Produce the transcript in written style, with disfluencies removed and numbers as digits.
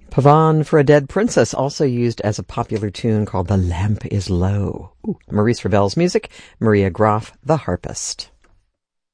Pavane for a Dead Princess, also used as a popular tune called The Lamp is Low. Maurice Ravel's music, Maria Graf, The Harpist.